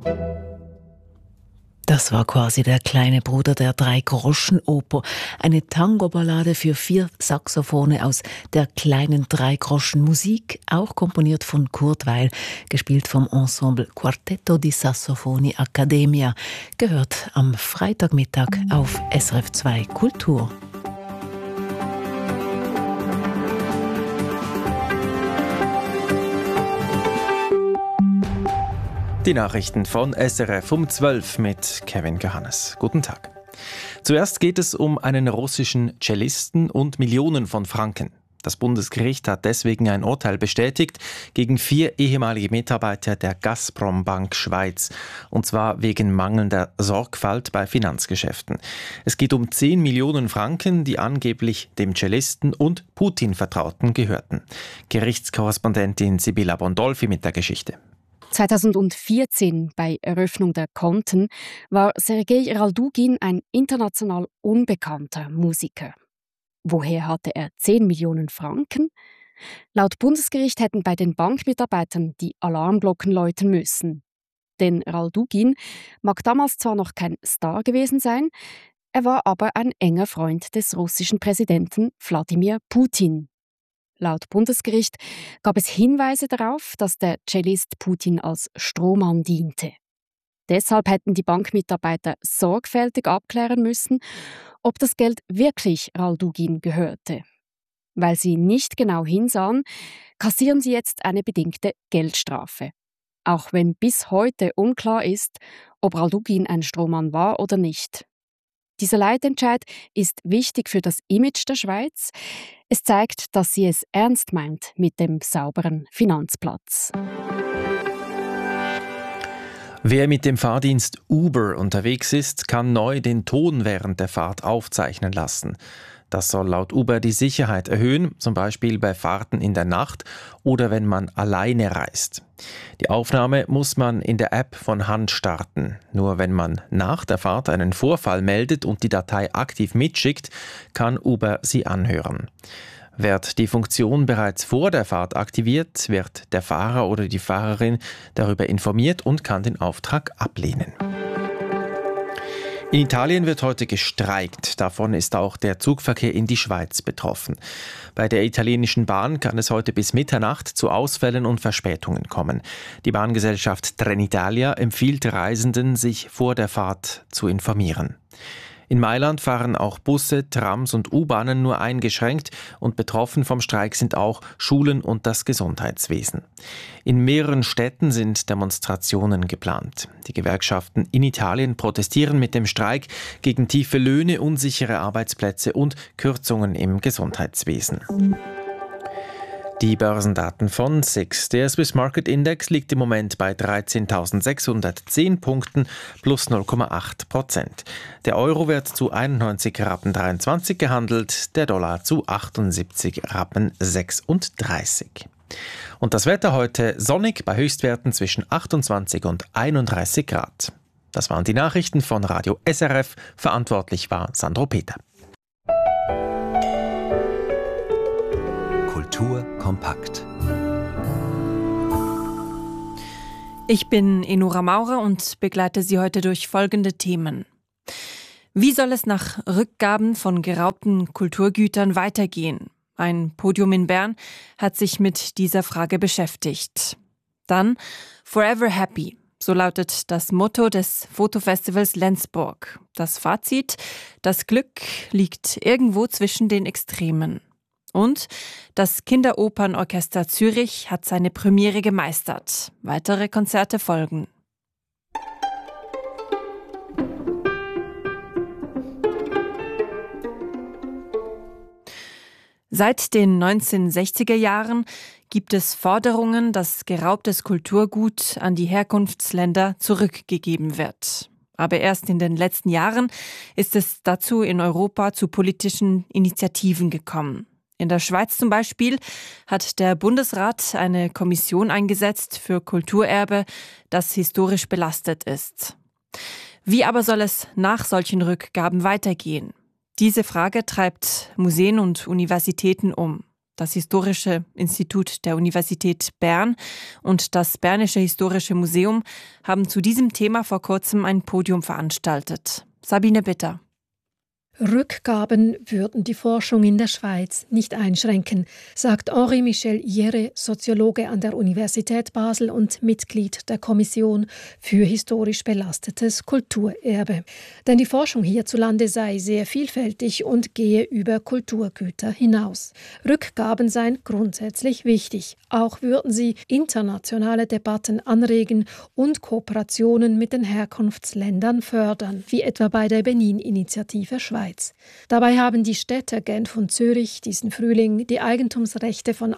Das war quasi der kleine Bruder der Drei-Groschen-Oper, eine Tango-Ballade für 4 Saxophone aus der kleinen Drei-Groschen-Musik, auch komponiert von Kurt Weill, gespielt vom Ensemble Quartetto di Sassofoni Accademia, gehört am Freitagmittag auf SRF 2 Kultur. Die Nachrichten von SRF um 12 mit Kevin Johannes. Guten Tag. Zuerst geht es um einen russischen Cellisten und Millionen von Franken. Das Bundesgericht hat deswegen ein Urteil bestätigt gegen 4 ehemalige Mitarbeiter der Gazprom Bank Schweiz. Und zwar wegen mangelnder Sorgfalt bei Finanzgeschäften. Es geht um 10 Millionen Franken, die angeblich dem Cellisten und Putin-Vertrauten gehörten. Gerichtskorrespondentin Sibylla Bondolfi mit der Geschichte. 2014, bei Eröffnung der Konten, war Sergei Raldugin ein international unbekannter Musiker. Woher hatte er 10 Millionen Franken? Laut Bundesgericht hätten bei den Bankmitarbeitern die Alarmglocken läuten müssen. Denn Raldugin mag damals zwar noch kein Star gewesen sein, er war aber ein enger Freund des russischen Präsidenten Wladimir Putin. Laut Bundesgericht gab es Hinweise darauf, dass der Cellist Putin als Strohmann diente. Deshalb hätten die Bankmitarbeiter sorgfältig abklären müssen, ob das Geld wirklich Raldugin gehörte. Weil sie nicht genau hinsahen, kassieren sie jetzt eine bedingte Geldstrafe. Auch wenn bis heute unklar ist, ob Raldugin ein Strohmann war oder nicht. Dieser Leitentscheid ist wichtig für das Image der Schweiz. Es zeigt, dass sie es ernst meint mit dem sauberen Finanzplatz. Wer mit dem Fahrdienst Uber unterwegs ist, kann neu den Ton während der Fahrt aufzeichnen lassen. Das soll laut Uber die Sicherheit erhöhen, zum Beispiel bei Fahrten in der Nacht oder wenn man alleine reist. Die Aufnahme muss man in der App von Hand starten. Nur wenn man nach der Fahrt einen Vorfall meldet und die Datei aktiv mitschickt, kann Uber sie anhören. Wird die Funktion bereits vor der Fahrt aktiviert, wird der Fahrer oder die Fahrerin darüber informiert und kann den Auftrag ablehnen. In Italien wird heute gestreikt. Davon ist auch der Zugverkehr in die Schweiz betroffen. Bei der italienischen Bahn kann es heute bis Mitternacht zu Ausfällen und Verspätungen kommen. Die Bahngesellschaft Trenitalia empfiehlt Reisenden, sich vor der Fahrt zu informieren. In Mailand fahren auch Busse, Trams und U-Bahnen nur eingeschränkt und betroffen vom Streik sind auch Schulen und das Gesundheitswesen. In mehreren Städten sind Demonstrationen geplant. Die Gewerkschaften in Italien protestieren mit dem Streik gegen tiefe Löhne, unsichere Arbeitsplätze und Kürzungen im Gesundheitswesen. Die Börsendaten von SIX. Der Swiss Market Index liegt im Moment bei 13.610 Punkten plus 0,8%. Der Euro wird zu 91,23 Rappen gehandelt, der Dollar zu 78,36 Rappen. Und das Wetter heute sonnig bei Höchstwerten zwischen 28 und 31 Grad. Das waren die Nachrichten von Radio SRF. Verantwortlich war Sandro Peter. Kultur kompakt. Ich bin Enura Maurer und begleite Sie heute durch folgende Themen. Wie soll es nach Rückgaben von geraubten Kulturgütern weitergehen? Ein Podium in Bern hat sich mit dieser Frage beschäftigt. Dann Forever Happy. So lautet das Motto des Fotofestivals Lenzburg. Das Fazit: Das Glück liegt irgendwo zwischen den Extremen. Und das Kinderopernorchester Zürich hat seine Premiere gemeistert. Weitere Konzerte folgen. Seit den 1960er Jahren gibt es Forderungen, dass geraubtes Kulturgut an die Herkunftsländer zurückgegeben wird. Aber erst in den letzten Jahren ist es dazu in Europa zu politischen Initiativen gekommen. In der Schweiz zum Beispiel hat der Bundesrat eine Kommission eingesetzt für Kulturerbe, das historisch belastet ist. Wie aber soll es nach solchen Rückgaben weitergehen? Diese Frage treibt Museen und Universitäten um. Das Historische Institut der Universität Bern und das Bernische Historische Museum haben zu diesem Thema vor kurzem ein Podium veranstaltet. Sabine Bitter. Rückgaben würden die Forschung in der Schweiz nicht einschränken, sagt Henri-Michel Jere, Soziologe an der Universität Basel und Mitglied der Kommission für historisch belastetes Kulturerbe. Denn die Forschung hierzulande sei sehr vielfältig und gehe über Kulturgüter hinaus. Rückgaben seien grundsätzlich wichtig. Auch würden sie internationale Debatten anregen und Kooperationen mit den Herkunftsländern fördern, wie etwa bei der Benin-Initiative Schweiz. Dabei haben die Städte Genf und Zürich diesen Frühling die Eigentumsrechte von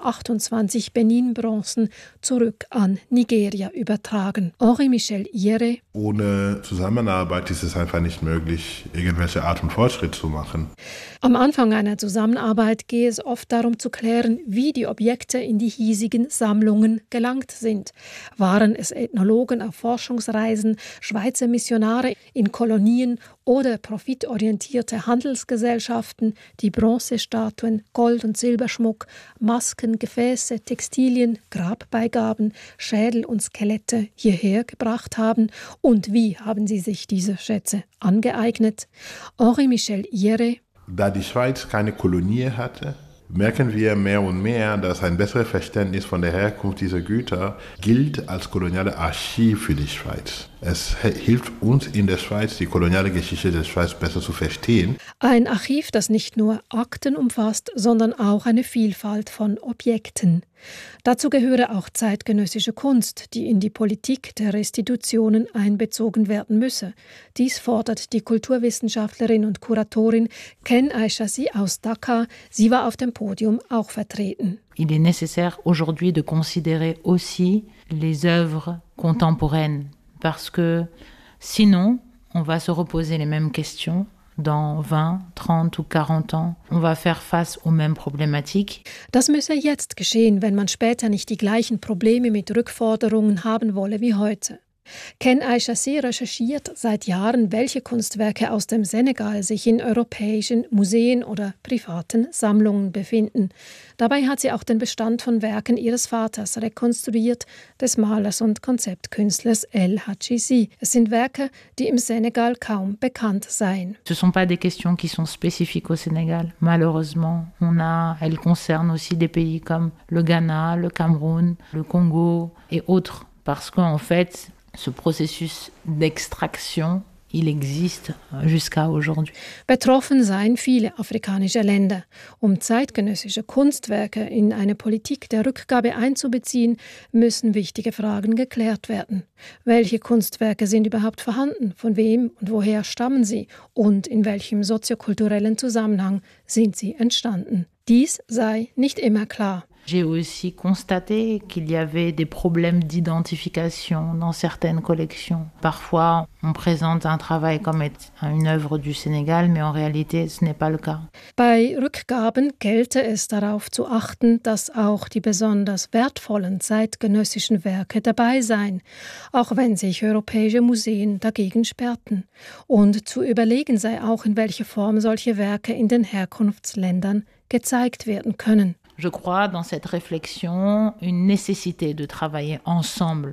28 Benin-Bronzen zurück an Nigeria übertragen. Henri-Michel Jere. Ohne Zusammenarbeit ist es einfach nicht möglich, irgendwelche Art von Fortschritt zu machen. Am Anfang einer Zusammenarbeit gehe es oft darum zu klären, wie die Objekte in die hiesigen Sammlungen gelangt sind. Waren es Ethnologen auf Forschungsreisen, Schweizer Missionare in Kolonien oder profitorientierte Handelsgesellschaften, die Bronzestatuen, Gold- und Silberschmuck, Masken, Gefäße, Textilien, Grabbeigaben, Schädel und Skelette hierher gebracht haben und wie haben sie sich diese Schätze angeeignet? Henri-Michel Jere. Da die Schweiz keine Kolonie hatte, merken wir mehr und mehr, dass ein besseres Verständnis von der Herkunft dieser Güter gilt als koloniale Archiv für die Schweiz. Es hilft uns in der Schweiz, die koloniale Geschichte der Schweiz besser zu verstehen. Ein Archiv, das nicht nur Akten umfasst, sondern auch eine Vielfalt von Objekten. Dazu gehöre auch zeitgenössische Kunst, die in die Politik der Restitutionen einbezogen werden müsse. Dies fordert die Kulturwissenschaftlerin und Kuratorin Ken Aishazi aus Dakar. Sie war auf dem Podium auch vertreten. Il est nécessaire aujourd'hui de considérer aussi les œuvres contemporaines, parce que sinon, on va se reposer les mêmes questions. Dans 20, 30 ou 40 ans, on va faire face aux mêmes problématiques. Das müsse jetzt geschehen, wenn man später nicht die gleichen Probleme mit Rückforderungen haben wolle wie heute. Ken Aishazi recherchiert seit Jahren, welche Kunstwerke aus dem Senegal sich in europäischen Museen oder privaten Sammlungen befinden. Dabei hat sie auch den Bestand von Werken ihres Vaters rekonstruiert, des Malers und Konzeptkünstlers El Hadji. Es sind Werke, die im Senegal kaum bekannt seien. Ce sont pas des questions qui sont spécifiques au Sénégal. Malheureusement, elles concernent aussi des pays comme le Ghana, le Cameroun, le Congo et autres, parce qu'en fait, ce processus d'extraction, il existe jusqu'à aujourd'hui. Betroffen seien viele afrikanische Länder. Um zeitgenössische Kunstwerke in eine Politik der Rückgabe einzubeziehen, müssen wichtige Fragen geklärt werden. Welche Kunstwerke sind überhaupt vorhanden? Von wem und woher stammen sie? Und in welchem soziokulturellen Zusammenhang sind sie entstanden? Dies sei nicht immer klar. J'ai aussi constaté qu'il y avait des problèmes d'identification dans certaines collections. Parfois, on présente un travail comme une œuvre du Sénégal, mais en réalité, ce n'est pas le cas. Bei Rückgaben gelte es darauf zu achten, dass auch die besonders wertvollen zeitgenössischen Werke dabei seien, auch wenn sich europäische Museen dagegen sperrten. Und zu überlegen sei auch, in welcher Form solche Werke in den Herkunftsländern gezeigt werden können. Je crois dans cette réflexion une nécessité de travailler ensemble.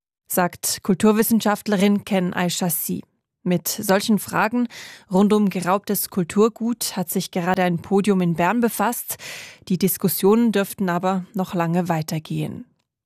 Sagt Kulturwissenschaftlerin Ken Aishazi. Mit solchen Fragen rund um geraubtes Kulturgut hat sich gerade ein Podium in Bern befasst. Die Diskussionen dürften aber noch lange weitergehen.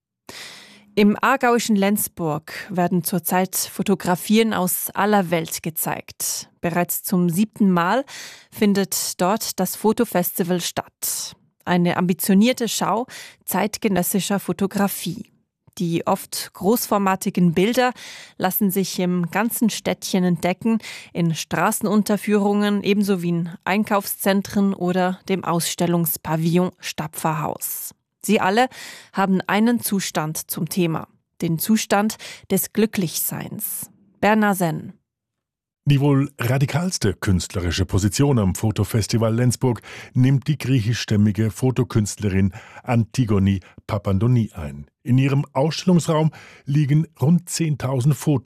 Im aargauischen Lenzburg werden zurzeit Fotografien aus aller Welt gezeigt. Bereits zum 7. Mal findet dort das Fotofestival statt. Eine ambitionierte Schau zeitgenössischer Fotografie. Die oft großformatigen Bilder lassen sich im ganzen Städtchen entdecken, in Straßenunterführungen ebenso wie in Einkaufszentren oder dem Ausstellungspavillon Stapferhaus. Sie alle haben einen Zustand zum Thema, den Zustand des Glücklichseins. Bernard Senn. Die wohl radikalste künstlerische Position am Fotofestival Lenzburg nimmt die griechischstämmige Fotokünstlerin Antigoni Papandoni ein. In ihrem Ausstellungsraum liegen rund 10.000 Fotos.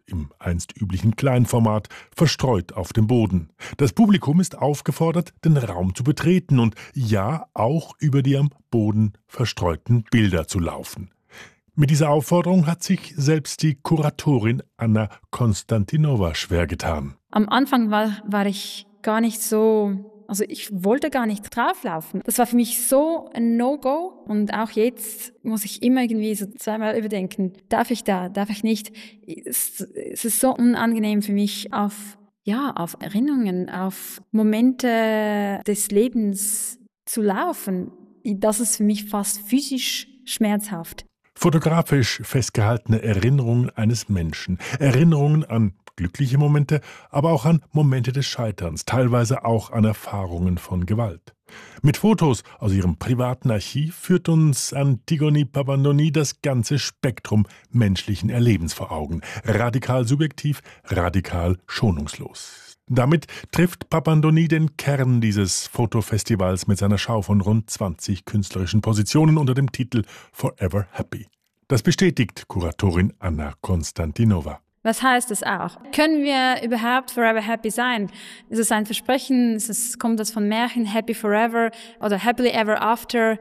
im einst üblichen Kleinformat, verstreut auf dem Boden. Das Publikum ist aufgefordert, den Raum zu betreten und ja, auch über die am Boden verstreuten Bilder zu laufen. Mit dieser Aufforderung hat sich selbst die Kuratorin Anna Konstantinova schwer getan. Am Anfang war ich gar nicht so, also ich wollte gar nicht drauflaufen. Das war für mich so ein No-Go und auch jetzt muss ich immer irgendwie so zweimal überdenken, darf ich da, darf ich nicht? Es ist so unangenehm für mich auf Erinnerungen, auf Momente des Lebens zu laufen. Das ist für mich fast physisch schmerzhaft. Fotografisch festgehaltene Erinnerungen eines Menschen. Erinnerungen an glückliche Momente, aber auch an Momente des Scheiterns, teilweise auch an Erfahrungen von Gewalt. Mit Fotos aus ihrem privaten Archiv führt uns Antigoni Papandoni das ganze Spektrum menschlichen Erlebens vor Augen. Radikal subjektiv, radikal schonungslos. Damit trifft Papandoni den Kern dieses Fotofestivals mit seiner Schau von rund 20 künstlerischen Positionen unter dem Titel Forever Happy. Das bestätigt Kuratorin Anna Konstantinova. Was heißt das auch? Können wir überhaupt forever happy sein? Ist es ein Versprechen? Kommt das von Märchen, happy forever oder happily ever after?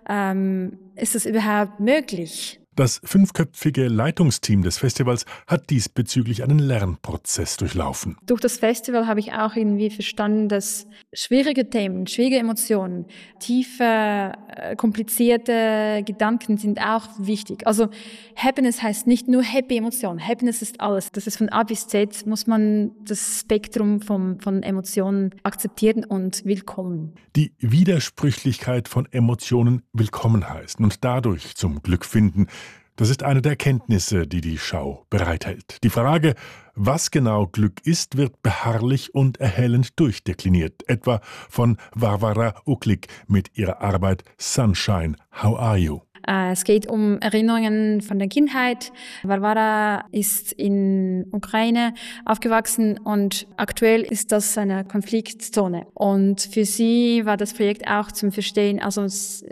Ist es überhaupt möglich? Das 5-köpfige Leitungsteam des Festivals hat diesbezüglich einen Lernprozess durchlaufen. Durch das Festival habe ich auch irgendwie verstanden, dass schwierige Themen, schwierige Emotionen, tiefe, komplizierte Gedanken sind auch wichtig. Also Happiness heißt nicht nur happy Emotionen. Happiness ist alles. Das ist von A bis Z, muss man das Spektrum von Emotionen akzeptieren und willkommen. Die Widersprüchlichkeit von Emotionen willkommen heißen und dadurch zum Glück finden. Das ist eine der Erkenntnisse, die die Schau bereithält. Die Frage, was genau Glück ist, wird beharrlich und erhellend durchdekliniert, etwa von Varvara Uklik mit ihrer Arbeit Sunshine, How Are You? Es geht um Erinnerungen von der Kindheit. Varvara ist in Ukraine aufgewachsen und aktuell ist das eine Konfliktzone. Und für sie war das Projekt auch zum Verstehen, also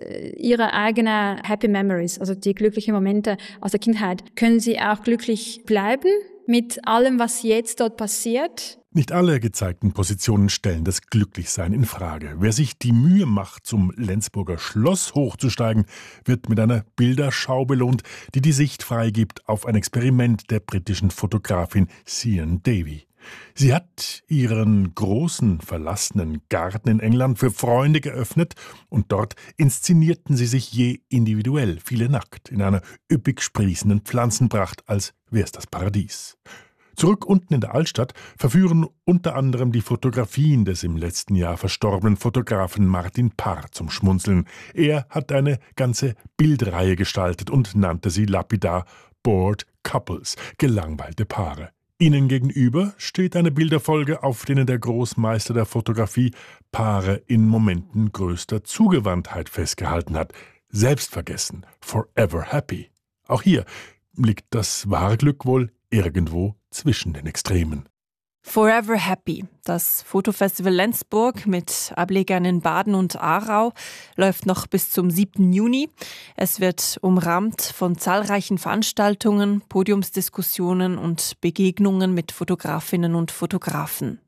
ihre eigenen Happy Memories, also die glücklichen Momente aus der Kindheit. Können sie auch glücklich bleiben mit allem, was jetzt dort passiert? Nicht alle gezeigten Positionen stellen das Glücklichsein in Frage. Wer sich die Mühe macht, zum Lenzburger Schloss hochzusteigen, wird mit einer Bilderschau belohnt, die die Sicht freigibt auf ein Experiment der britischen Fotografin Sian Davy. Sie hat ihren großen, verlassenen Garten in England für Freunde geöffnet und dort inszenierten sie sich je individuell, viele nackt, in einer üppig sprießenden Pflanzenpracht, als wär's das Paradies. Zurück unten in der Altstadt verführen unter anderem die Fotografien des im letzten Jahr verstorbenen Fotografen Martin Parr zum Schmunzeln. Er hat eine ganze Bildreihe gestaltet und nannte sie lapidar Bored Couples, gelangweilte Paare. Ihnen gegenüber steht eine Bilderfolge, auf denen der Großmeister der Fotografie Paare in Momenten größter Zugewandtheit festgehalten hat. Selbstvergessen, forever happy. Auch hier liegt das wahre Glück wohl irgendwo zwischen den Extremen. Forever Happy. Das Fotofestival Lenzburg mit Ablegern in Baden und Aarau läuft noch bis zum 7. Juni. Es wird umrahmt von zahlreichen Veranstaltungen, Podiumsdiskussionen und Begegnungen mit Fotografinnen und Fotografen.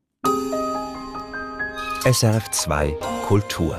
SRF 2 Kultur.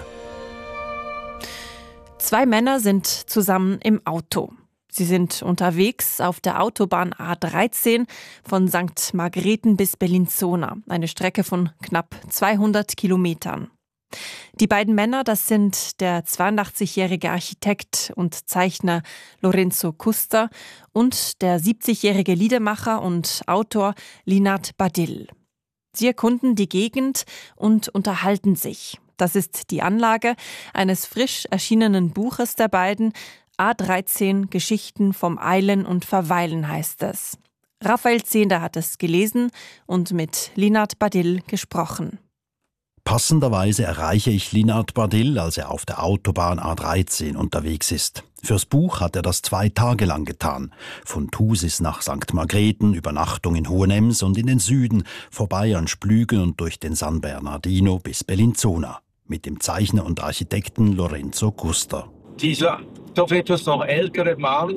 2 Männer sind zusammen im Auto. Sie sind unterwegs auf der Autobahn A13 von St. Margrethen bis Bellinzona, eine Strecke von knapp 200 Kilometern. Die beiden Männer, das sind der 82-jährige Architekt und Zeichner Lorenzo Custer und der 70-jährige Liedermacher und Autor Linat Badil. Sie erkunden die Gegend und unterhalten sich. Das ist die Anlage eines frisch erschienenen Buches der beiden, A13 Geschichten vom Eilen und Verweilen heißt es. Raphael Zehnder hat es gelesen und mit Linat Badil gesprochen. Passenderweise erreiche ich Linat Badil, als er auf der Autobahn A13 unterwegs ist. Fürs Buch hat er das 2 Tage lang getan. Von Thusis nach St. Margrethen, Übernachtung in Hohenems und in den Süden, vorbei an Splügen und durch den San Bernardino bis Bellinzona. Mit dem Zeichner und Architekten Lorenzo Custer. Dieser doch etwas noch ältere Mann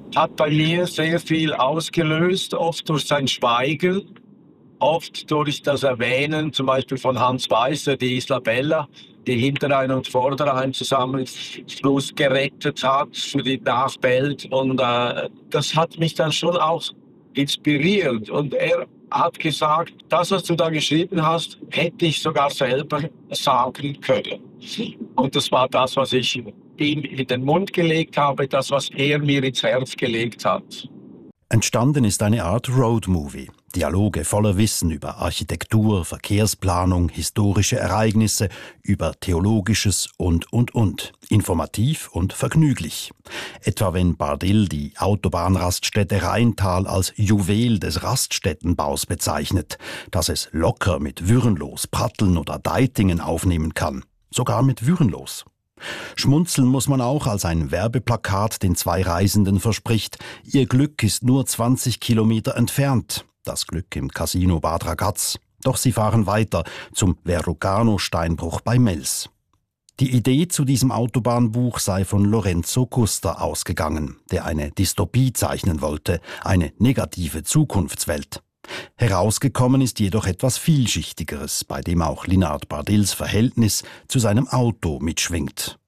hat bei mir sehr viel ausgelöst, oft durch sein Schweigen, oft durch das Erwähnen, zum Beispiel von Hans Weißer, die Isla Bella, die Hinterrhein und Vorderrhein Zusammenfluss gerettet hat für die Nachwelt. Und das hat mich dann schon auch inspiriert. Und er hat gesagt, das, was du da geschrieben hast, hätte ich sogar selber sagen können. Und das war das, was ich ihm in den Mund gelegt habe, das, was er mir ins Herz gelegt hat. Entstanden ist eine Art Roadmovie. Dialoge voller Wissen über Architektur, Verkehrsplanung, historische Ereignisse, über Theologisches und. Informativ und vergnüglich. Etwa wenn Bardil die Autobahnraststätte Rheintal als Juwel des Raststättenbaus bezeichnet, dass es locker mit Würenlos, Pratteln oder Deitingen aufnehmen kann. Sogar mit Würenlos. Schmunzeln muss man auch, als ein Werbeplakat den zwei Reisenden verspricht, ihr Glück ist nur 20 Kilometer entfernt. Das Glück im Casino Bad Ragaz. Doch sie fahren weiter zum Verrucano-Steinbruch bei Mels. Die Idee zu diesem Autobahnbuch sei von Lorenzo Custer ausgegangen, der eine Dystopie zeichnen wollte, eine negative Zukunftswelt. Herausgekommen ist jedoch etwas Vielschichtigeres, bei dem auch Linard Bardils Verhältnis zu seinem Auto mitschwingt.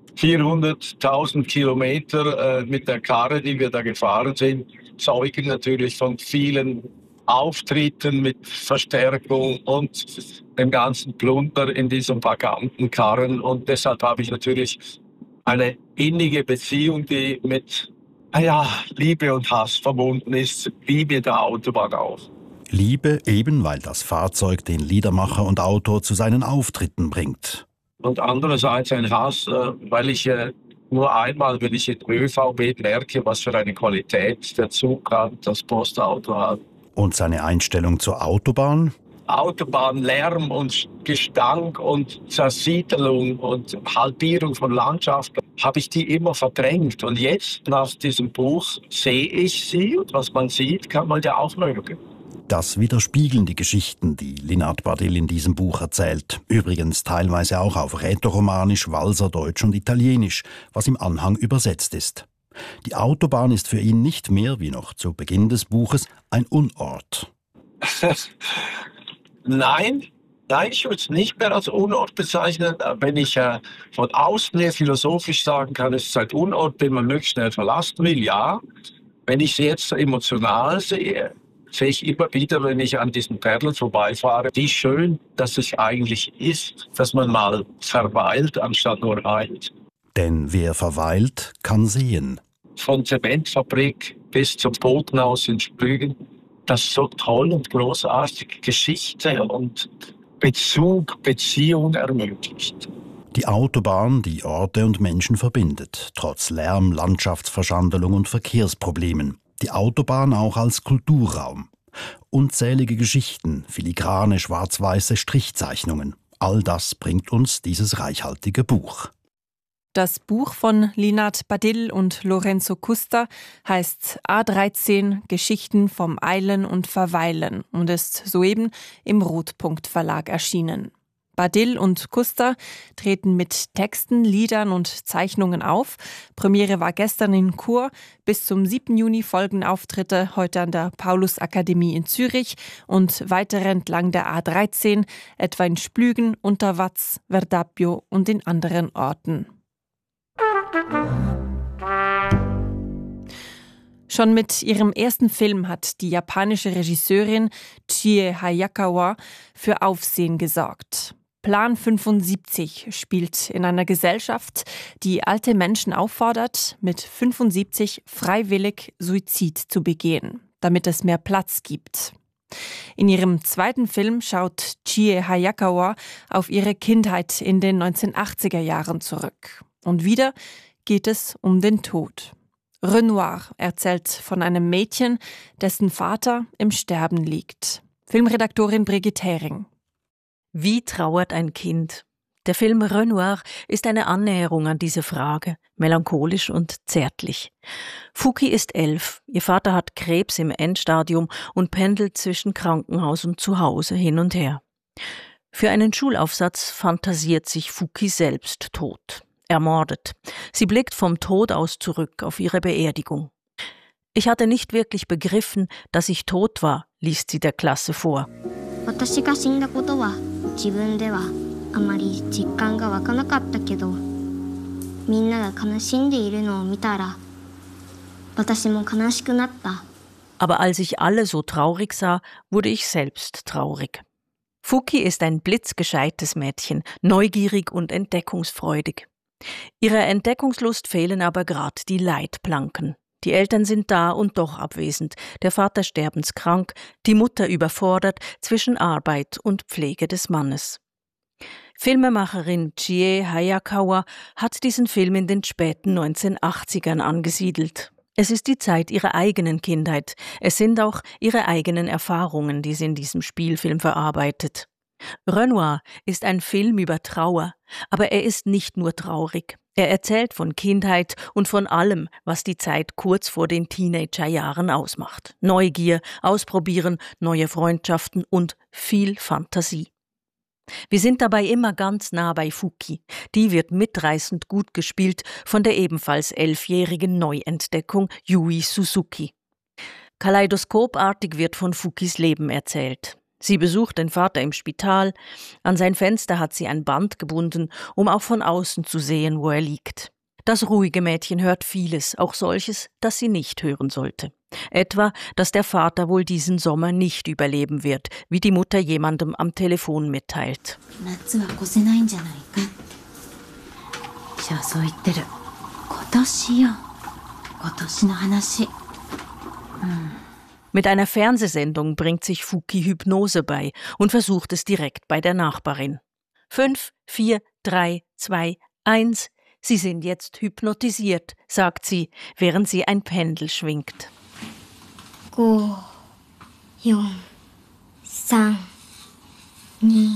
400.000 Kilometer mit der Karre, die wir da gefahren sind, zeugen natürlich von vielen Auftritten mit Verstärkung und dem ganzen Plunder in diesen vaganten Karren. Und deshalb habe ich natürlich eine innige Beziehung, die mit Liebe und Hass verbunden ist, Liebe der Autobahn auch. Liebe eben, weil das Fahrzeug den Liedermacher und Autor zu seinen Auftritten bringt. Und andererseits ein Hass, weil ich nur einmal, wenn ich in ÖVP merke, was für eine Qualität der Zug hat, das Postauto hat. Und seine Einstellung zur Autobahn? Autobahnlärm und Gestank und Zersiedelung und Halbierung von Landschaften, habe ich die immer verdrängt. Und jetzt, nach diesem Buch, sehe ich sie. Und was man sieht, kann man ja auch mögen. Das widerspiegeln die Geschichten, die Linard Bardil in diesem Buch erzählt. Übrigens teilweise auch auf Rätoromanisch, Walserdeutsch und Italienisch, was im Anhang übersetzt ist. Die Autobahn ist für ihn nicht mehr, wie noch zu Beginn des Buches, ein Unort. Nein, ich würde es nicht mehr als Unort bezeichnen. Wenn ich von außen her philosophisch sagen kann, es ist ein Unort, den man möglichst schnell verlassen will, ja. Wenn ich es jetzt emotional sehe ich immer wieder, wenn ich an diesen Perlen vorbeifahre, wie schön, dass es eigentlich ist, dass man mal verweilt, anstatt nur heilt. Denn wer verweilt, kann sehen. Von Zementfabrik bis zum Bodenhaus in Sprügen, das ist so toll und großartige Geschichte und Beziehung ermöglicht. Die Autobahn, die Orte und Menschen verbindet, trotz Lärm, Landschaftsverschandelung und Verkehrsproblemen. Die Autobahn auch als Kulturraum. Unzählige Geschichten, filigrane schwarz-weiße Strichzeichnungen. All das bringt uns dieses reichhaltige Buch. Das Buch von Linard Bardil und Lorenzo Custer heißt A13 – Geschichten vom Eilen und Verweilen und ist soeben im Rotpunkt Verlag erschienen. Bardil und Custer treten mit Texten, Liedern und Zeichnungen auf. Premiere war gestern in Chur. Bis zum 7. Juni folgen Auftritte heute an der Paulusakademie in Zürich und weitere entlang der A13, etwa in Splügen, Unterwatz, Verdapio und in anderen Orten. Schon mit ihrem ersten Film hat die japanische Regisseurin Chie Hayakawa für Aufsehen gesorgt. Plan 75 spielt in einer Gesellschaft, die alte Menschen auffordert, mit 75 freiwillig Suizid zu begehen, damit es mehr Platz gibt. In ihrem zweiten Film schaut Chie Hayakawa auf ihre Kindheit in den 1980er Jahren zurück. Und wieder geht es um den Tod. Renoir erzählt von einem Mädchen, dessen Vater im Sterben liegt. Filmredaktorin Brigitte Hering. Wie trauert ein Kind? Der Film Renoir ist eine Annäherung an diese Frage, melancholisch und zärtlich. Fuki ist 11, ihr Vater hat Krebs im Endstadium und pendelt zwischen Krankenhaus und Zuhause hin und her. Für einen Schulaufsatz fantasiert sich Fuki selbst tot, ermordet. Sie blickt vom Tod aus zurück auf ihre Beerdigung. Ich hatte nicht wirklich begriffen, dass ich tot war, liest sie der Klasse vor. Aber als ich alle so traurig sah, wurde ich selbst traurig. Fuki ist ein blitzgescheites Mädchen, neugierig und entdeckungsfreudig. Ihrer Entdeckungslust fehlen aber gerade die Leitplanken. Die Eltern sind da und doch abwesend, der Vater sterbenskrank, die Mutter überfordert zwischen Arbeit und Pflege des Mannes. Filmemacherin Chie Hayakawa hat diesen Film in den späten 1980ern angesiedelt. Es ist die Zeit ihrer eigenen Kindheit. Es sind auch ihre eigenen Erfahrungen, die sie in diesem Spielfilm verarbeitet. Renoir ist ein Film über Trauer, aber er ist nicht nur traurig. Er erzählt von Kindheit und von allem, was die Zeit kurz vor den Teenagerjahren ausmacht. Neugier, Ausprobieren, neue Freundschaften und viel Fantasie. Wir sind dabei immer ganz nah bei Fuki. Die wird mitreißend gut gespielt von der ebenfalls 11-jährigen Neuentdeckung Yui Suzuki. Kaleidoskopartig wird von Fukis Leben erzählt. Sie besucht den Vater im Spital. An sein Fenster hat sie ein Band gebunden, um auch von außen zu sehen, wo er liegt. Das ruhige Mädchen hört vieles, auch solches, das sie nicht hören sollte. Etwa, dass der Vater wohl diesen Sommer nicht überleben wird, wie die Mutter jemandem am Telefon mitteilt. Mit einer Fernsehsendung bringt sich Fuki Hypnose bei und versucht es direkt bei der Nachbarin. 5, 4, 3, 2, 1. Sie sind jetzt hypnotisiert, sagt sie, während sie ein Pendel schwingt. 5, 4, 3, 2,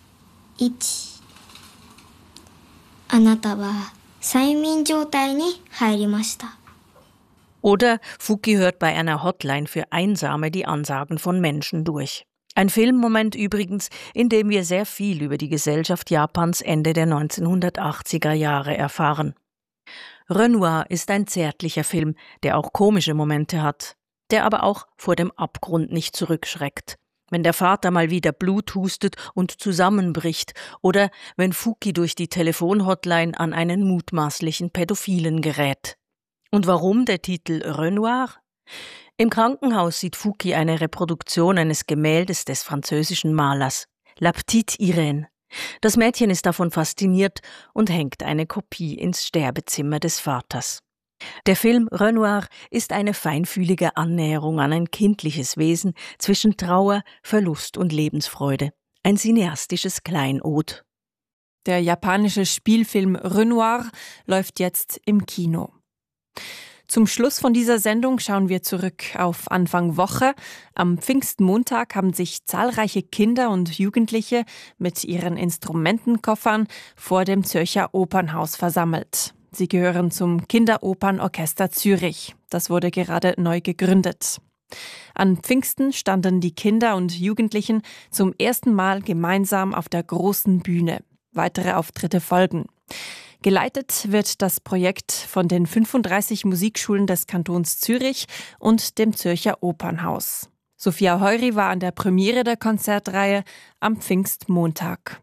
1. あなたは催眠状態に入りました. Oder Fuki hört bei einer Hotline für Einsame die Ansagen von Menschen durch. Ein Filmmoment übrigens, in dem wir sehr viel über die Gesellschaft Japans Ende der 1980er Jahre erfahren. Renoir ist ein zärtlicher Film, der auch komische Momente hat, der aber auch vor dem Abgrund nicht zurückschreckt. Wenn der Vater mal wieder Blut hustet und zusammenbricht oder wenn Fuki durch die Telefonhotline an einen mutmaßlichen Pädophilen gerät. Und warum der Titel Renoir? Im Krankenhaus sieht Fuki eine Reproduktion eines Gemäldes des französischen Malers, La Petite Irène. Das Mädchen ist davon fasziniert und hängt eine Kopie ins Sterbezimmer des Vaters. Der Film Renoir ist eine feinfühlige Annäherung an ein kindliches Wesen zwischen Trauer, Verlust und Lebensfreude. Ein cineastisches Kleinod. Der japanische Spielfilm Renoir läuft jetzt im Kino. Zum Schluss von dieser Sendung schauen wir zurück auf Anfang Woche. Am Pfingstmontag haben sich zahlreiche Kinder und Jugendliche mit ihren Instrumentenkoffern vor dem Zürcher Opernhaus versammelt. Sie gehören zum Kinderopernorchester Zürich. Das wurde gerade neu gegründet. An Pfingsten standen die Kinder und Jugendlichen zum ersten Mal gemeinsam auf der großen Bühne. Weitere Auftritte folgen. Geleitet wird das Projekt von den 35 Musikschulen des Kantons Zürich und dem Zürcher Opernhaus. Sophia Heury war an der Premiere der Konzertreihe am Pfingstmontag.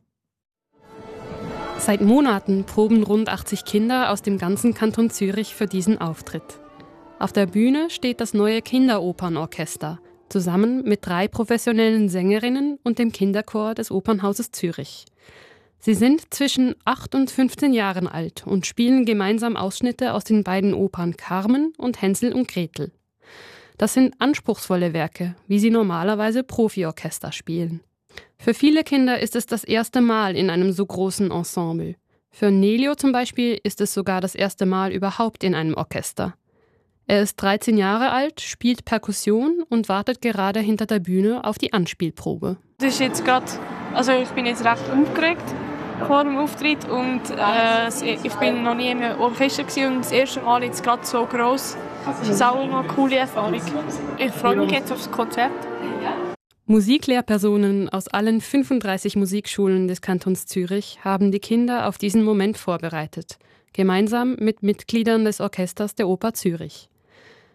Seit Monaten proben rund 80 Kinder aus dem ganzen Kanton Zürich für diesen Auftritt. Auf der Bühne steht das neue Kinderopernorchester, zusammen mit 3 professionellen Sängerinnen und dem Kinderchor des Opernhauses Zürich. Sie sind zwischen 8 und 15 Jahren alt und spielen gemeinsam Ausschnitte aus den beiden Opern Carmen und Hänsel und Gretel. Das sind anspruchsvolle Werke, wie sie normalerweise Profiorchester spielen. Für viele Kinder ist es das erste Mal in einem so großen Ensemble. Für Nelio zum Beispiel ist es sogar das erste Mal überhaupt in einem Orchester. Er ist 13 Jahre alt, spielt Perkussion und wartet gerade hinter der Bühne auf die Anspielprobe. Das ist jetzt gerade, ich bin jetzt recht aufgeregt vor dem Auftritt und ich bin noch nie im Orchester und das erste Mal jetzt gerade so gross. Das ist auch eine coole Erfahrung. Ich freue mich jetzt aufs Konzert. Musiklehrpersonen aus allen 35 Musikschulen des Kantons Zürich haben die Kinder auf diesen Moment vorbereitet, gemeinsam mit Mitgliedern des Orchesters der Oper Zürich.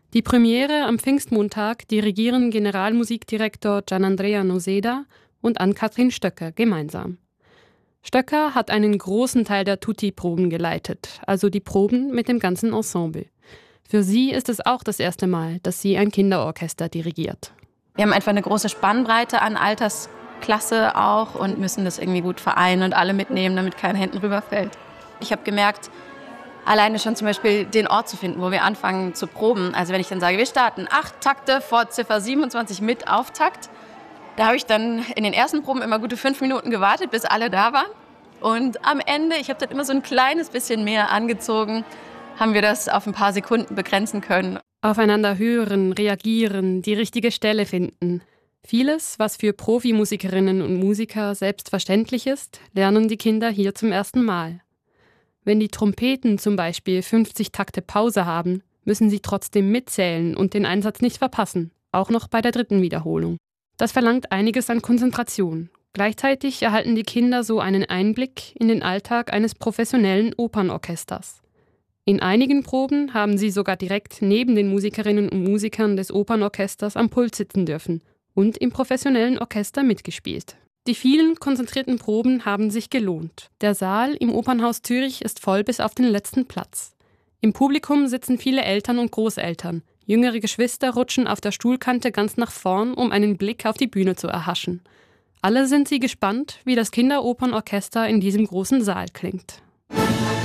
Die Premiere am Pfingstmontag dirigieren Generalmusikdirektor Gianandrea Noseda und Ann-Kathrin Stöcker gemeinsam. Stöcker hat einen großen Teil der Tutti-Proben geleitet, also die Proben mit dem ganzen Ensemble. Für sie ist es auch das erste Mal, dass sie ein Kinderorchester dirigiert. Wir haben einfach eine große Spannbreite an Altersklasse auch und müssen das irgendwie gut vereinen und alle mitnehmen, damit keiner hinten rüberfällt. Ich habe gemerkt, alleine schon zum Beispiel den Ort zu finden, wo wir anfangen zu proben. Also wenn ich dann sage, wir starten 8 Takte vor Ziffer 27 mit Auftakt, da habe ich dann in den ersten Proben immer gute 5 Minuten gewartet, bis alle da waren. Und am Ende, ich habe dann immer so ein kleines bisschen mehr angezogen, haben wir das auf ein paar Sekunden begrenzen können. Aufeinander hören, reagieren, die richtige Stelle finden. Vieles, was für Profimusikerinnen und Musiker selbstverständlich ist, lernen die Kinder hier zum ersten Mal. Wenn die Trompeten zum Beispiel 50 Takte Pause haben, müssen sie trotzdem mitzählen und den Einsatz nicht verpassen, auch noch bei der 3. Wiederholung. Das verlangt einiges an Konzentration. Gleichzeitig erhalten die Kinder so einen Einblick in den Alltag eines professionellen Opernorchesters. In einigen Proben haben sie sogar direkt neben den Musikerinnen und Musikern des Opernorchesters am Pult sitzen dürfen und im professionellen Orchester mitgespielt. Die vielen konzentrierten Proben haben sich gelohnt. Der Saal im Opernhaus Zürich ist voll bis auf den letzten Platz. Im Publikum sitzen viele Eltern und Großeltern. Jüngere Geschwister rutschen auf der Stuhlkante ganz nach vorn, um einen Blick auf die Bühne zu erhaschen. Alle sind sie gespannt, wie das Kinderopernorchester in diesem großen Saal klingt.